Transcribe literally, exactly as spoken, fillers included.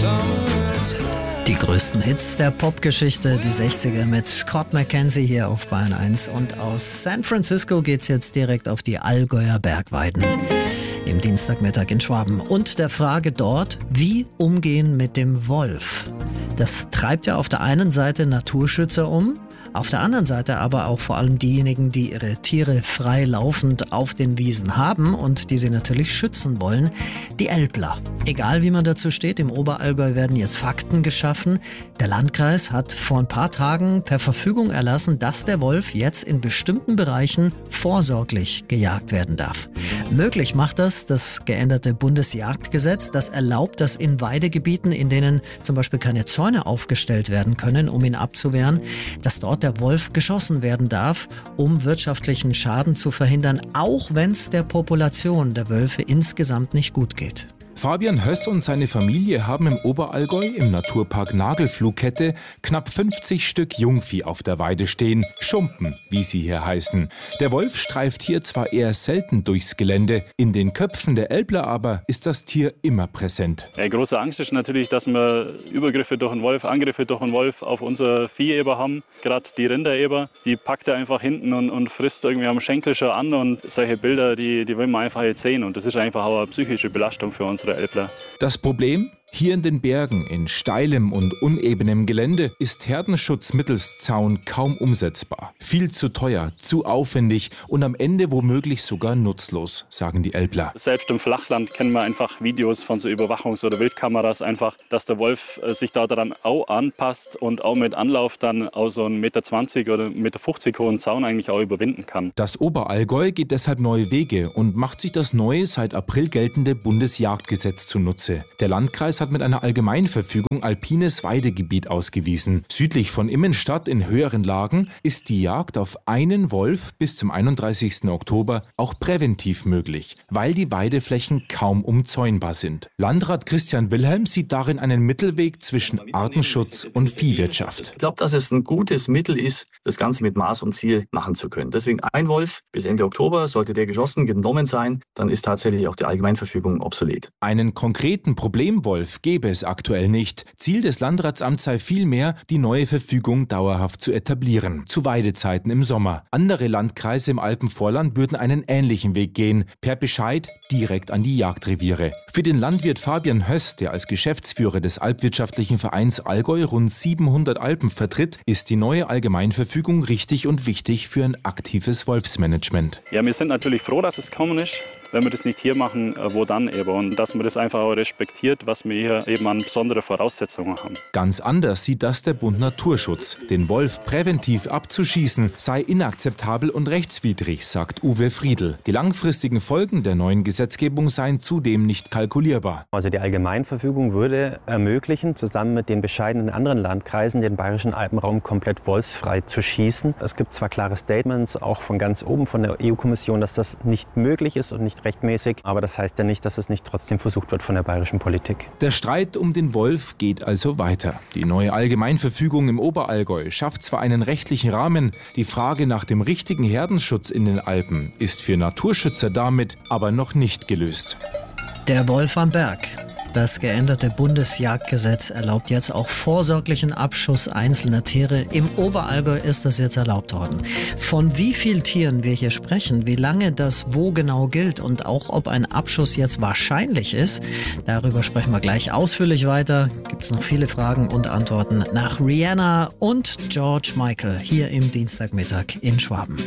Die größten Hits der Popgeschichte, die sechziger mit Scott McKenzie hier auf Bayern eins. Und aus San Francisco geht's jetzt direkt auf die Allgäuer Bergweiden im Dienstagmittag in Schwaben. Und der Frage dort, wie umgehen mit dem Wolf? Das treibt ja auf der einen Seite Naturschützer um, auf der anderen Seite aber auch vor allem diejenigen, die ihre Tiere frei laufend auf den Wiesen haben und die sie natürlich schützen wollen, die Älpler. Egal wie man dazu steht, im Oberallgäu werden jetzt Fakten geschaffen. Der Landkreis hat vor ein paar Tagen per Verfügung erlassen, dass der Wolf jetzt in bestimmten Bereichen vorsorglich gejagt werden darf. Möglich macht das das geänderte Bundesjagdgesetz. Das erlaubt, dass in Weidegebieten, in denen zum Beispiel keine Zäune aufgestellt werden können, um ihn abzuwehren, dass dort der Wolf geschossen werden darf, um wirtschaftlichen Schaden zu verhindern, auch wenn es der Population der Wölfe insgesamt nicht gut geht. Fabian Höss und seine Familie haben im Oberallgäu im Naturpark Nagelfluhkette knapp fünfzig Stück Jungvieh auf der Weide stehen, Schumpen, wie sie hier heißen. Der Wolf streift hier zwar eher selten durchs Gelände, in den Köpfen der Älpler aber ist das Tier immer präsent. Ja, große Angst ist natürlich, dass wir Übergriffe durch einen Wolf, Angriffe durch einen Wolf auf unser Vieheber haben. Gerade die Rindereber, die packt er einfach hinten und, und frisst irgendwie am Schenkel schon an. Und solche Bilder, die, die will man einfach jetzt sehen. Und das ist einfach auch eine psychische Belastung für unsere Älpler. Das Problem? Hier in den Bergen, in steilem und unebenem Gelände, ist Herdenschutz mittels Zaun kaum umsetzbar. Viel zu teuer, zu aufwendig und am Ende womöglich sogar nutzlos, sagen die Älpler. Selbst im Flachland kennen wir einfach Videos von so Überwachungs- oder Wildkameras einfach, dass der Wolf sich da daran auch anpasst und auch mit Anlauf dann auch so einen Meter zwanzig oder Meter fünfzig hohen Zaun eigentlich auch überwinden kann. Das Oberallgäu geht deshalb neue Wege und macht sich das neue, seit April geltende Bundesjagdgesetz zunutze. Der Landkreis hat mit einer Allgemeinverfügung alpines Weidegebiet ausgewiesen. Südlich von Immenstadt in höheren Lagen ist die Jagd auf einen Wolf bis zum einunddreißigsten Oktober auch präventiv möglich, weil die Weideflächen kaum umzäunbar sind. Landrat Christian Wilhelm sieht darin einen Mittelweg zwischen Artenschutz und Viehwirtschaft. Ich glaube, dass es ein gutes Mittel ist, das Ganze mit Maß und Ziel machen zu können. Deswegen ein Wolf bis Ende Oktober, sollte der geschossen, genommen sein, dann ist tatsächlich auch die Allgemeinverfügung obsolet. Einen konkreten Problemwolf gäbe es aktuell nicht. Ziel des Landratsamts sei vielmehr, die neue Verfügung dauerhaft zu etablieren. Zu Weidezeiten im Sommer. Andere Landkreise im Alpenvorland würden einen ähnlichen Weg gehen. Per Bescheid direkt an die Jagdreviere. Für den Landwirt Fabian Höss, der als Geschäftsführer des Alpwirtschaftlichen Vereins Allgäu rund siebenhundert Alpen vertritt, ist die neue Allgemeinverfügung richtig und wichtig für ein aktives Wolfsmanagement. Ja, wir sind natürlich froh, dass es kommen ist. Wenn wir das nicht hier machen, wo dann eben? Und dass man das einfach auch respektiert, was wir hier eben an besondere Voraussetzungen haben. Ganz anders sieht das der Bund Naturschutz. Den Wolf präventiv abzuschießen sei inakzeptabel und rechtswidrig, sagt Uwe Friedl. Die langfristigen Folgen der neuen Gesetzgebung seien zudem nicht kalkulierbar. Also die Allgemeinverfügung würde ermöglichen, zusammen mit den bescheidenen anderen Landkreisen den bayerischen Alpenraum komplett wolfsfrei zu schießen. Es gibt zwar klare Statements, auch von ganz oben von der E U-Kommission, dass das nicht möglich ist und nicht rechtmäßig, aber das heißt ja nicht, dass es nicht trotzdem versucht wird von der bayerischen Politik. Der Streit um den Wolf geht also weiter. Die neue Allgemeinverfügung im Oberallgäu schafft zwar einen rechtlichen Rahmen, die Frage nach dem richtigen Herdenschutz in den Alpen ist für Naturschützer damit aber noch nicht gelöst. Der Wolf am Berg. Das geänderte Bundesjagdgesetz erlaubt jetzt auch vorsorglichen Abschuss einzelner Tiere. Im Oberallgäu ist das jetzt erlaubt worden. Von wie vielen Tieren wir hier sprechen, wie lange das wo genau gilt und auch ob ein Abschuss jetzt wahrscheinlich ist, darüber sprechen wir gleich ausführlich weiter. Gibt es noch viele Fragen und Antworten nach Rihanna und George Michael hier im Dienstagmittag in Schwaben.